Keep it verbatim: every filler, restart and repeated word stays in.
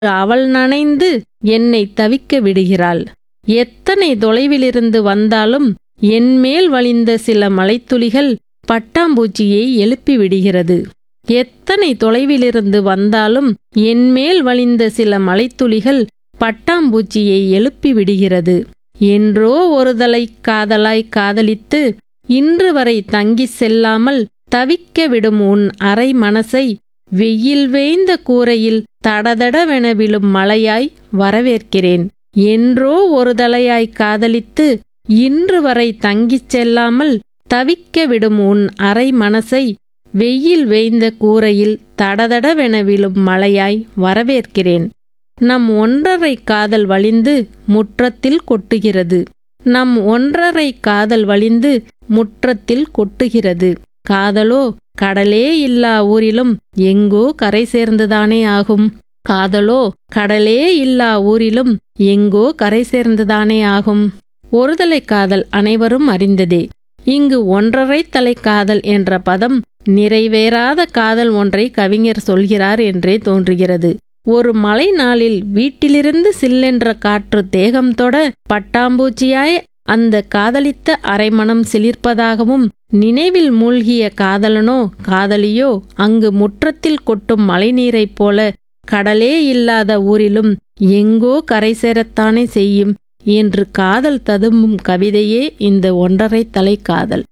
அவள் நனைந்து என்னை தவிக்க விடுகிறாள். எத்தனை தொலைவிலிருந்து வந்தாலும் என்மேல் வழிந்த சில மழைத்துளிகள் பட்டாம்பூச்சியை எழுப்பி விடுகிறது. எத்தனை தொலைவிலிருந்து வந்தாலும் என்மேல் வழிந்த சில மழைத்துளிகள் பட்டாம்பூச்சியை எழுப்பி விடுகிறது. என்றோ ஒருதலை காதலாய் காதலித்து இன்று வரை தங்கி செல்லாமல் தவிக்க விடும் உன் அரை மனசை வெயில் வேய்ந்த கூரையில் தடதடவென விழும் மழையாய் வரவேற்கிறேன். என்றோ ஒரு தலையாய் காதலித்து இன்று வரை தங்கிச் செல்லாமல் தவிக்க விடும் உன் அரை மனசை வெயில் வேய்ந்த கூரையில் தடதடவென விழும் மழையாய் வரவேற்கிறேன். நம் ஒன்றரை காதல் வழிந்து முற்றத்தில் கொட்டுகிறது. நம் ஒன்றரை காதல் வழிந்து முற்றத்தில் கொட்டுகிறது. காதலோ கடலே இல்லா ஊரிலும் எங்கோ கரை சேர்ந்துதானே ஆகும். காதலோ கடலே இல்லா ஊரிலும் எங்கோ கரை சேர்ந்துதானே ஆகும். ஒருதலை காதல் அனைவரும் அறிந்ததே. இங்கு ஒன்றரை தலை காதல் என்ற பதம் நிறைவேறாத காதல் ஒன்றை கவிஞர் சொல்கிறார் என்றே தோன்றுகிறது. ஒரு மழை நாளில் வீட்டிலிருந்து சில்லென்ற காற்று தேகம் தொட பட்டாம்பூச்சியாய் அந்த காதலித்த அரைமணம் சிலிர்ப்பதாகவும், நினைவில் மூழ்கிய காதலனோ காதலியோ அங்கு முற்றத்தில் கொட்டும் மழைநீரைப் போல கடலே இல்லாத ஊரிலும் எங்கோ கரை சேரத்தானே செய்யும் என்று காதல் ததும்பும் கவிதையே இந்த ஒன்றரை தலை காதல்.